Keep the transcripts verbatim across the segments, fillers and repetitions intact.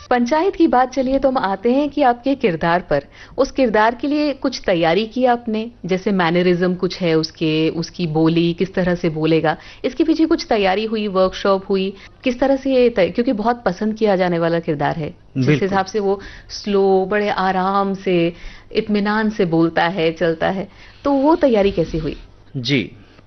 पंचायत की बात चलिए तो हम आते हैं कि आपके किरदार पर। उस किरदार के लिए कुछ तैयारी की आपने? जैसे मैनरिज्म कुछ है उसके, उसकी बोली किस तरह से बोलेगा, इसके पीछे कुछ तैयारी हुई, वर्कशॉप हुई? किस तरह से ये तय, क्योंकि बहुत पसंद किया जाने वाला किरदार है, जिस हिसाब से वो स्लो, बड़े आराम से, इत्मीनान से बोलता है, चलता है, तो वो तैयारी कैसी हुई? जी,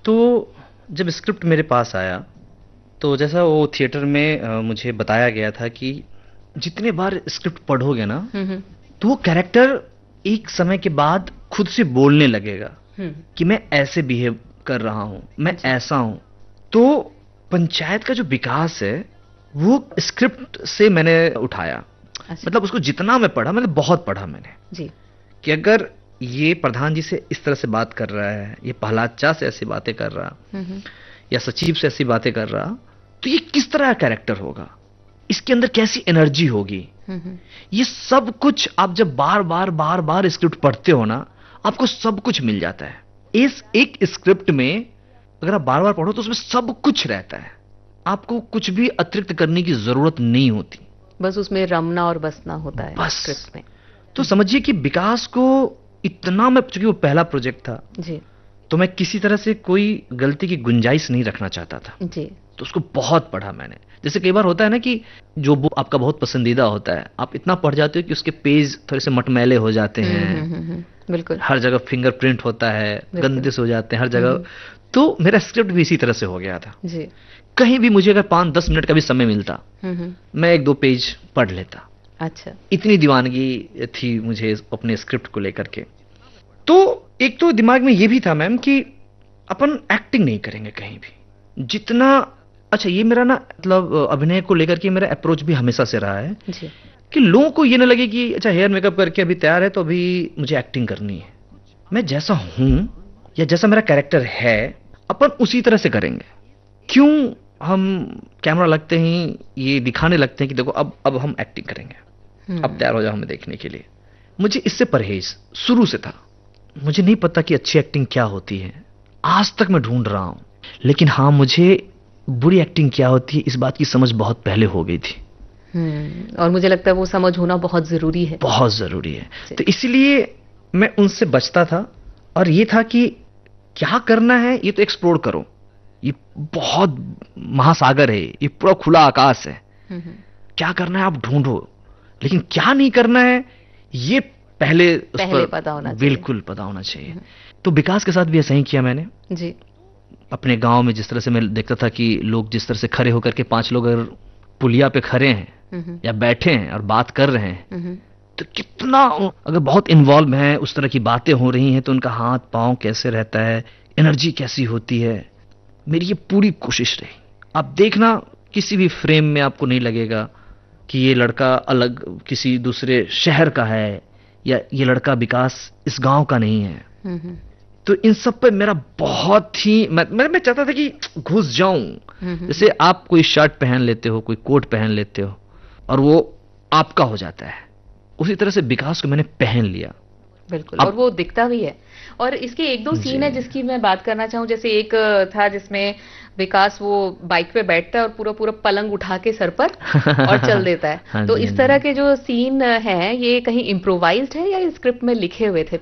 तो जब स्क्रिप्ट मेरे पास आया तो जैसा वो थिएटर में अ, मुझे बताया गया था कि जितने बार स्क्रिप्ट पढ़ोगे ना तो वो कैरेक्टर एक समय के बाद खुद से बोलने लगेगा कि मैं ऐसे बिहेव कर रहा हूं, मैं ऐसा हूं। तो पंचायत का जो विकास है वो स्क्रिप्ट से मैंने उठाया। अच्छा। मतलब उसको जितना मैं पढ़ा, मैंने बहुत पढ़ा मैंने जी, कि अगर ये प्रधान जी से इस तरह से बात कर रहा है, ये प्रहलाद चा से ऐसी बातें कर रहा, या सचिव से ऐसी बातें कर रहा, तो ये किस तरह का कैरेक्टर होगा, इसके अंदर कैसी एनर्जी होगी। ये सब कुछ आप जब बार बार बार बार स्क्रिप्ट पढ़ते हो ना, आपको सब कुछ मिल जाता है। इस एक स्क्रिप्ट में अगर आप बार बार पढ़ो तो उसमें सब कुछ रहता है, आपको कुछ भी अतिरिक्त करने की जरूरत नहीं होती, बस उसमें रमना और बसना होता है बस स्क्रिप्ट में। तो समझिए कि विकास को इतना, मैं चूंकि वो पहला प्रोजेक्ट था जी, तो मैं किसी तरह से कोई गलती की गुंजाइश नहीं रखना चाहता था जी, तो उसको बहुत पढ़ा मैंने। जैसे कई बार होता है ना कि जो बुक आपका बहुत पसंदीदा होता है, आप इतना पढ़ जाते हो कि उसके पेज थोड़े से मटमैले हो जाते हैं, बिल्कुल, हर जगह फिंगरप्रिंट होता है, गंदे से हो जाते हैं हर जगह। तो मेरा स्क्रिप्ट भी इसी तरह से हो गया था जी। कहीं भी मुझे अगर पांच दस मिनट का भी समय मिलता, मैं एक दो पेज पढ़ लेता। अच्छा, इतनी दीवानगी थी मुझे अपने स्क्रिप्ट को लेकर के। तो एक तो दिमाग में ये भी था मैम कि अपन एक्टिंग नहीं करेंगे कहीं भी, जितना अच्छा ये मेरा ना मतलब अभिनय को लेकर के मेरा अप्रोच भी हमेशा से रहा है जी, कि लोगों को ये ना लगे कि अच्छा हेयर मेकअप करके अभी तैयार है तो अभी मुझे एक्टिंग करनी है। मैं जैसा हूं या जैसा मेरा कैरेक्टर है अपन उसी तरह से करेंगे। क्यों हम कैमरा लगते ही ये दिखाने लगते हैं कि देखो अब अब हम एक्टिंग करेंगे, अब तैयार हो जाओ हमें देखने के लिए। मुझे इससे परहेज शुरू से था। मुझे नहीं पता कि अच्छी एक्टिंग क्या होती है, आज तक मैं ढूंढ रहा हूं, लेकिन हाँ मुझे बुरी एक्टिंग क्या होती है इस बात की समझ बहुत पहले हो गई थी। हम्म, और मुझे लगता है वो समझ होना बहुत जरूरी है, बहुत जरूरी है। तो इसलिए मैं उनसे बचता था, और ये था कि क्या करना है ये तो एक्सप्लोर करो, ये बहुत महासागर है, ये पूरा खुला आकाश है, क्या करना है आप ढूंढो, लेकिन क्या नहीं करना है ये पहले, पहले उस पर पता होना चाहिए, बिल्कुल पता होना चाहिए। तो विकास के साथ भी ऐसा ही किया मैंने जी। अपने गांव में जिस तरह से मैं देखता था कि लोग जिस तरह से खड़े होकर के पांच लोग अगर पुलिया पे खड़े हैं या बैठे हैं और बात कर रहे हैं तो कितना, अगर बहुत इन्वॉल्व हैं, उस तरह की बातें हो रही हैं तो उनका हाथ पांव कैसे रहता है, एनर्जी कैसी होती है। मेरी ये पूरी कोशिश रही। आप देखना किसी भी फ्रेम में आपको नहीं लगेगा कि ये लड़का अलग किसी दूसरे शहर का है या ये लड़का विकास इस गांव का नहीं है। तो इन सब पे मेरा बहुत ही, मैं मैं, मैं चाहता था कि घुस जाऊं। जैसे आप कोई शर्ट पहन लेते हो, कोई कोट पहन लेते हो और वो आपका हो जाता है, उसी तरह से विकास को मैंने पहन लिया। बिल्कुल, और वो दिखता भी है। और इसके एक दो सीन है जिसकी मैं बात करना चाहूं। जैसे एक था जिसमें विकास वो बाइक पे बैठता है और पूरा पूरा पलंग उठा के सर पर और चल देता है। तो इस तरह के जो सीन है ये कहीं इम्प्रोवाइज्ड है या स्क्रिप्ट में लिखे हुए थे?